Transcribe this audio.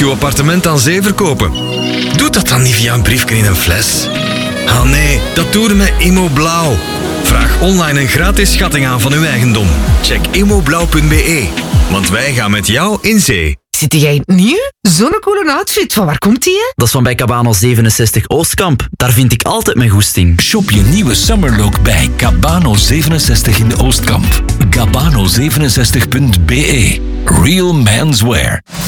je appartement aan zee verkopen? Doe dat dan niet via een briefje in een fles. Ah nee, dat doen we met Immoblauw. Vraag online een gratis schatting aan van uw eigendom. Check immoblauw.be, want wij gaan met jou in zee. Zit jij nieuw? Zo'n coole outfit, van waar komt die? Dat is van bij Cabano 67 Oostkamp. Daar vind ik altijd mijn goesting. Shop je nieuwe summerlook bij Cabano 67 in Oostkamp. Cabano67.be. Real menswear.